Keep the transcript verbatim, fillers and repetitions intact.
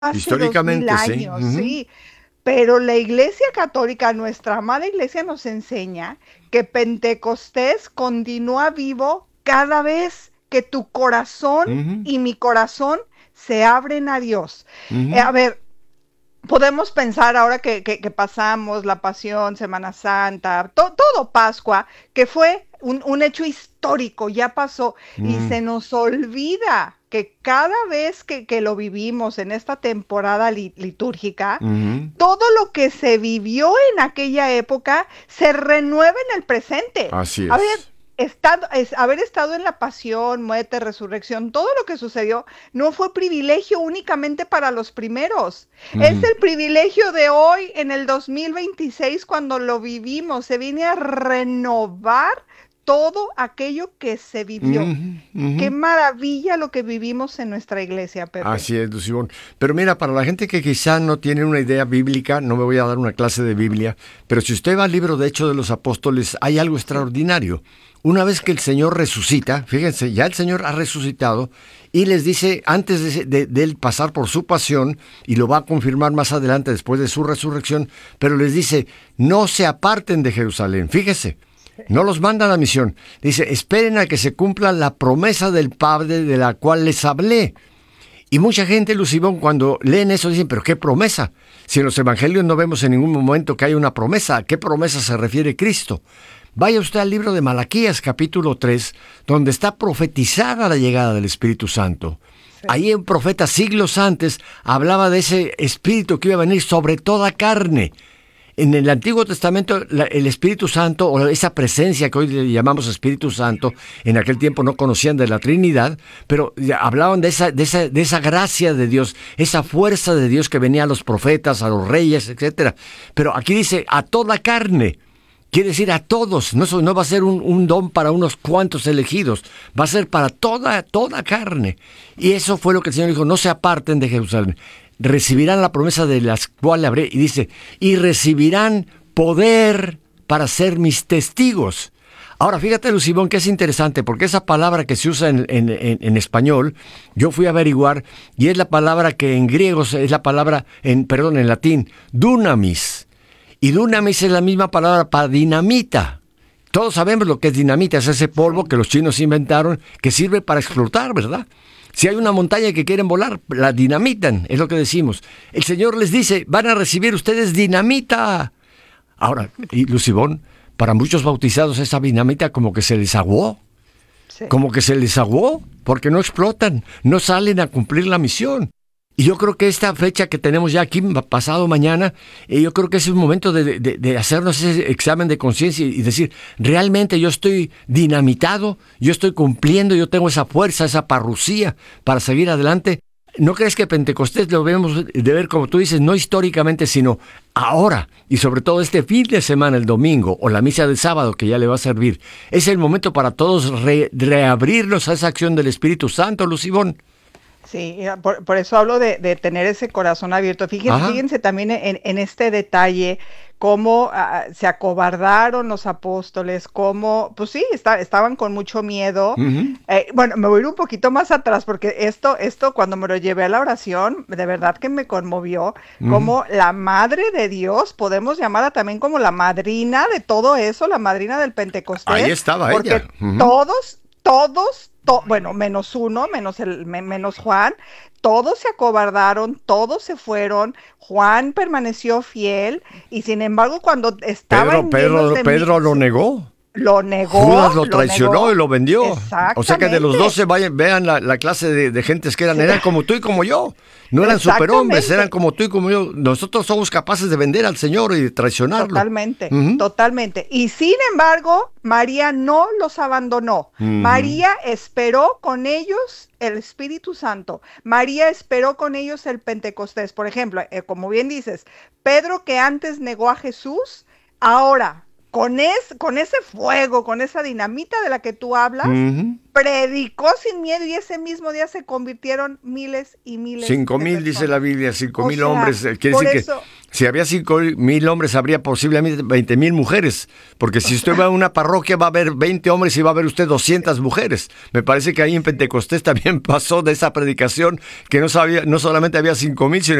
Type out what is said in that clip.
hace dos mil Históricamente, sí. años, Ujú. sí. Pero la Iglesia Católica, nuestra amada Iglesia, nos enseña que Pentecostés continúa vivo cada vez que tu corazón Ujú. y mi corazón se abren a Dios. Eh, a Ujú. ver, podemos pensar ahora que, que, que pasamos la Pasión, Semana Santa, to, todo Pascua, que fue un, un hecho histórico, ya pasó, y Mm. se nos olvida que cada vez que, que lo vivimos en esta temporada li, litúrgica, Ujú. todo lo que se vivió en aquella época se renueva en el presente. Así A ver, es. estado, es, haber estado en la pasión, muerte, resurrección, todo lo que sucedió no fue privilegio únicamente para los primeros. Es Ujú. el privilegio de hoy, en el dos mil veintiséis, cuando lo vivimos. Se viene a renovar todo aquello que se vivió. Ujú. Qué Ujú. maravilla lo que vivimos en nuestra iglesia, Pepe. Así es, Lucibón. Pero mira, para la gente que quizá no tiene una idea bíblica, no me voy a dar una clase de Biblia, pero si usted va al libro de Hechos de los Apóstoles, hay algo Sí. extraordinario. Una vez que el Señor resucita, fíjense, ya el Señor ha resucitado y les dice, antes de, de, de él pasar por su pasión, y lo va a confirmar más adelante después de su resurrección, pero les dice, no se aparten de Jerusalén. Fíjese. No los manda a la misión. Dice, esperen a que se cumpla la promesa del Padre de la cual les hablé. Y mucha gente, Lucibón, cuando leen eso dicen, pero ¿qué promesa? Si en los evangelios no vemos en ningún momento que hay una promesa, ¿a qué promesa se refiere Cristo? Vaya usted al libro de Malaquías, capítulo tres, donde está profetizada la llegada del Espíritu Santo. Sí. Ahí un profeta siglos antes hablaba de ese Espíritu que iba a venir sobre toda carne. En el Antiguo Testamento, la, el Espíritu Santo, o esa presencia que hoy le llamamos Espíritu Santo, en aquel tiempo no conocían de la Trinidad, pero hablaban de esa, de esa, de esa gracia de Dios, esa fuerza de Dios que venía a los profetas, a los reyes, etcétera. Pero aquí dice, a toda carne. Quiere decir a todos, no, no va a ser un, un don para unos cuantos elegidos, va a ser para toda, toda carne. Y eso fue lo que el Señor dijo, no se aparten de Jerusalén. Recibirán la promesa de las cuales habré, y dice, y recibirán poder para ser mis testigos. Ahora, fíjate, Lucibón, que es interesante, porque esa palabra que se usa en, en, en, en español, yo fui a averiguar, y es la palabra que en griego es la palabra, en perdón, en latín, dunamis. Y dunamis es la misma palabra para dinamita. Todos sabemos lo que es dinamita, es ese polvo que los chinos inventaron, que sirve para explotar, ¿verdad? Si hay una montaña que quieren volar, la dinamitan, es lo que decimos. El Señor les dice, van a recibir ustedes dinamita. Ahora, y Lucibón, para muchos bautizados esa dinamita como que se les aguó, Sí. como que se les aguó, porque no explotan, no salen a cumplir la misión. Y yo creo que esta fecha que tenemos ya aquí, pasado mañana, eh, yo creo que es un momento de, de, de hacernos ese examen de conciencia y decir, realmente yo estoy dinamitado, yo estoy cumpliendo, yo tengo esa fuerza, esa parrucía para seguir adelante. ¿No crees que Pentecostés lo debemos de ver, como tú dices, no históricamente, sino ahora? Y sobre todo este fin de semana, el domingo, o la misa del sábado que ya le va a servir. Es el momento para todos re, reabrirnos a esa acción del Espíritu Santo, Lucibón. Sí, por, por eso hablo de, de tener ese corazón abierto. Fíjense, Ajá. fíjense también en, en este detalle, cómo uh, se acobardaron los apóstoles, cómo, pues sí, está, estaban con mucho miedo. Uh-huh. Eh, bueno, me voy a ir un poquito más atrás, porque esto, esto cuando me lo llevé a la oración, de verdad que me conmovió, Uh-huh. como la madre de Dios, podemos llamarla también como la madrina de todo eso, la madrina del Ahí Pentecostés, estaba ella. porque Uh-huh. todos, todos, To, bueno, menos uno, menos, el, menos Juan, todos se acobardaron, todos se fueron, Juan permaneció fiel y sin embargo cuando Pedro, estaban llenos Pedro, de... Pedro lo negó. Lo negó, Judas lo lo traicionó negó, y lo vendió. O sea que de los exactamente, doce vayan, vean la, la clase de, de gentes que eran. sí, Eran como tú y como yo. No eran superhombres, eran exactamente. como tú y como yo. Nosotros somos capaces de vender al Señor y de traicionarlo. Totalmente, Uh-huh. totalmente. Y sin embargo, María no los abandonó. Uh-huh. María esperó con ellos el Espíritu Santo. María esperó con ellos el Pentecostés. Por ejemplo, eh, como bien dices, Pedro que antes negó a Jesús, ahora con, es, con ese fuego, con esa dinamita de la que tú hablas, Uh-huh. predicó sin miedo y ese mismo día se convirtieron miles y miles Cinco de mil, dice la personas. Biblia, cinco O mil sea, hombres. Quiere por decir que eso... Si había cinco mil hombres, habría posiblemente veinte mil mujeres. Porque si usted va a una parroquia, va a haber veinte hombres y va a haber usted doscientas mujeres. Me parece que ahí en Pentecostés también pasó de esa predicación que no sabía, no solamente había cinco mil, sino